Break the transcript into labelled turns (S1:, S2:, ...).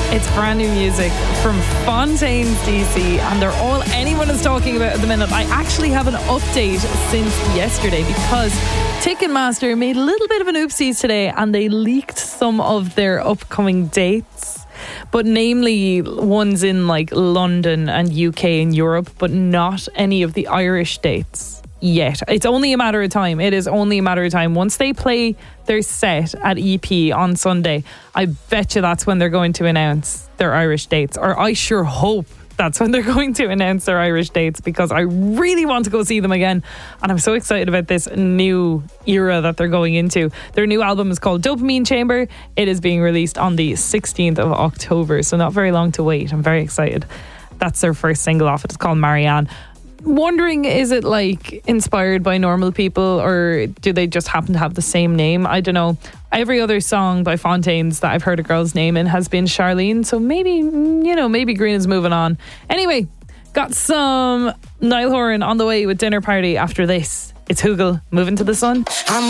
S1: It's brand new music from Fontaines DC, and they're all anyone is talking about at the minute. I actually have an update since yesterday because Ticketmaster made a little bit of an oopsies today and they leaked some of their upcoming dates, but namely ones in like London and UK and Europe, but not any of the Irish dates yet. It's only a matter of time. It is only a matter of time. Once they play their set at EP on Sunday, I bet you that's when they're going to announce their Irish dates. Or I sure hope that's when they're going to announce their Irish dates, because I really want to go see them again. And I'm so excited about this new era that they're going into. Their new album is called Dopamine Chamber. It is being released on the 16th of October, so not very long to wait. I'm very excited. That's their first single off it. It's called Marianne. Wondering, is it like inspired by Normal People, or do they just happen to have the same name? I don't know. Every other song by Fontaines that I've heard a girl's name in has been Charlene, so maybe Green is moving on. Anyway, got some Niall Horan on the way with Dinner Party after this. It's Hoogle, Moving to the Sun.